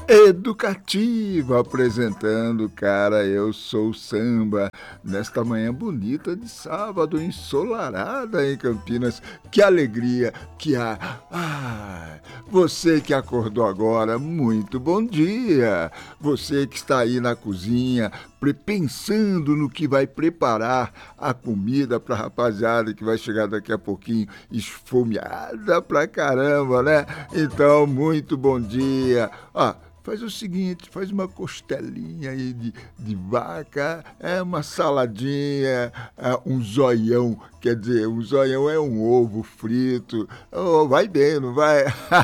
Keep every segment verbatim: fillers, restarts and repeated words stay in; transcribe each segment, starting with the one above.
Educativa, apresentando, cara, eu sou o Samba, nesta manhã bonita de sábado, ensolarada em Campinas. Que alegria que há! Ah, você que acordou agora, muito bom dia! Você que está aí na cozinha, pensando no que vai preparar a comida para a rapaziada que vai chegar daqui a pouquinho, esfomeada pra caramba, né? Então, muito bom dia! Ah, faz o seguinte, faz uma costelinha aí de, de vaca, é uma saladinha, é um zoião, quer dizer, um zoião é um ovo frito. Oh, vai bem, não vai?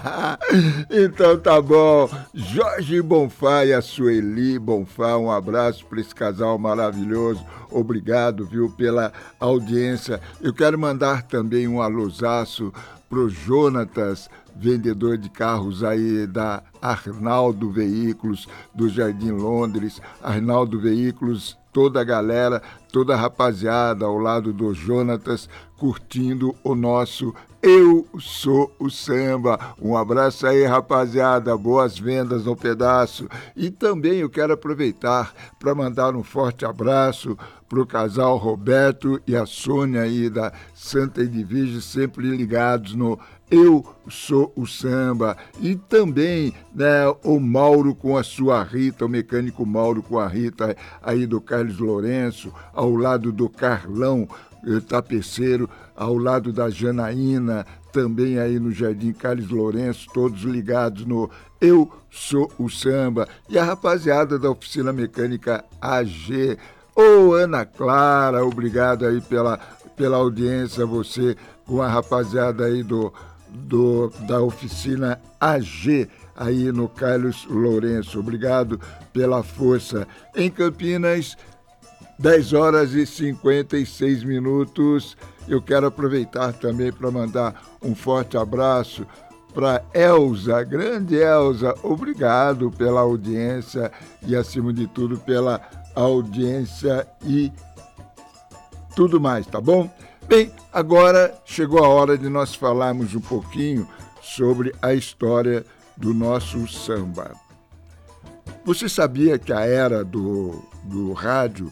Então tá bom. Jorge Bonfá e a Sueli Bonfá, um abraço para esse casal maravilhoso. Obrigado, viu, pela audiência. Eu quero mandar também um alôzaço pro Jonatas, vendedor de carros aí da Arnaldo Veículos, do Jardim Londres. Arnaldo Veículos, toda a galera, toda a rapaziada ao lado do Jonatas, curtindo o nosso Eu Sou o Samba. Um abraço aí, rapaziada, boas vendas no pedaço. E também eu quero aproveitar para mandar um forte abraço pro casal Roberto e a Sônia aí da Santa Edvige, sempre ligados no Eu Sou o Samba. E também, né, o Mauro com a sua Rita, o mecânico Mauro com a Rita aí do Carlos Lourenço, ao lado do Carlão Tapeceiro, ao lado da Janaína, também aí no Jardim Carlos Lourenço, todos ligados no Eu Sou o Samba. E a rapaziada da Oficina Mecânica A G, ô oh, Ana Clara, obrigado aí pela, pela audiência, você com a rapaziada aí do, do, da Oficina A G, aí no Carlos Lourenço, obrigado pela força. Em Campinas, dez horas e cinquenta e seis minutos. Eu quero aproveitar também para mandar um forte abraço para Elza, grande Elza, obrigado pela audiência e, acima de tudo, pela audiência e tudo mais, tá bom? Bem, agora chegou a hora de nós falarmos um pouquinho sobre a história do nosso samba. Você sabia que a era do, do rádio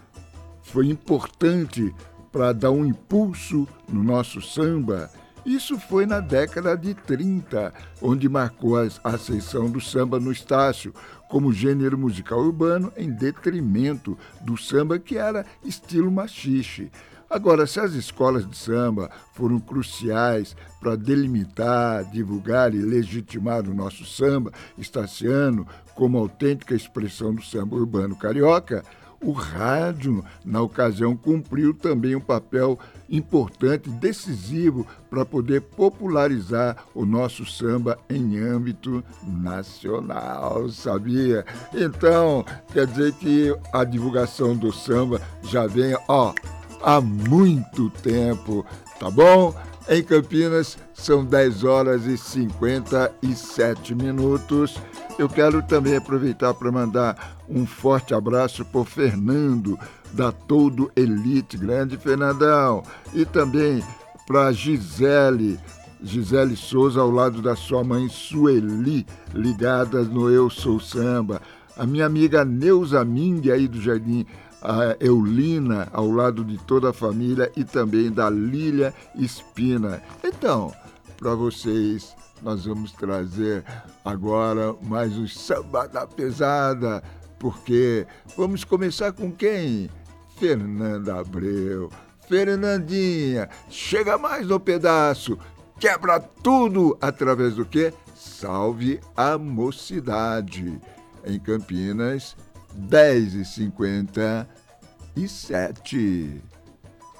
foi importante para dar um impulso no nosso samba? Isso foi na década de trinta, onde marcou a ascensão do samba no Estácio como gênero musical urbano em detrimento do samba, que era estilo machixe. Agora, se as escolas de samba foram cruciais para delimitar, divulgar e legitimar o nosso samba estaciano como autêntica expressão do samba urbano carioca, o rádio, na ocasião, cumpriu também um papel importante, decisivo, para poder popularizar o nosso samba em âmbito nacional, sabia? Então, quer dizer que a divulgação do samba já vem, ó, há muito tempo, tá bom? Em Campinas, são dez horas e cinquenta e sete minutos. Eu quero também aproveitar para mandar um forte abraço para o Fernando, da Todo Elite, grande Fernandão. E também para Gisele, Gisele Souza, ao lado da sua mãe Sueli, ligadas no Eu Sou Samba. A minha amiga Neuza Ming, aí do Jardim a Eulina, ao lado de toda a família, e também da Lília Espina. Então, para vocês, nós vamos trazer agora mais um Samba da Pesada, porque vamos começar com quem? Fernanda Abreu. Fernandinha, chega mais no pedaço, quebra tudo através do quê? Salve a Mocidade. Em Campinas, dez e cinquenta e sete.